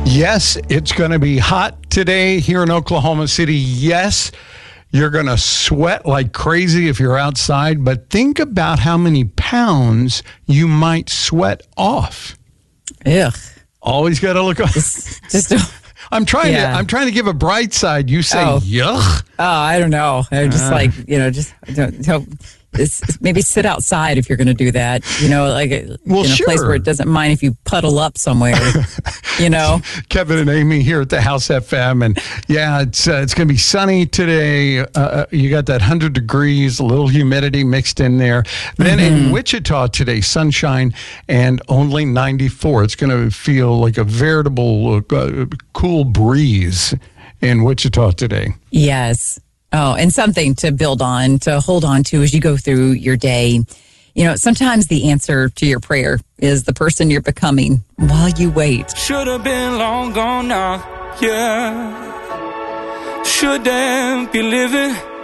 Yes, it's going to be hot today here in Oklahoma City. Yes, you're going to sweat like crazy if you're outside, but think about how many pounds you might sweat off. Ugh. Always got to look up. Just I'm trying to give a bright side. You say yuck. Oh, I don't know. I'm just maybe sit outside if you're going to do that. In a place where it doesn't mind if you puddle up somewhere. Kevin and Amy here at the House FM, and it's going to be sunny today. You got that 100 degrees, a little humidity mixed in there. Then in Wichita today, sunshine and only 94. It's going to feel like a veritable cool breeze in Wichita today. Yes. Oh, and something to build on, to hold on to as you go through your day. Sometimes the answer to your prayer is the person you're becoming while you wait. Should have been long gone now, yeah. Shouldn't be living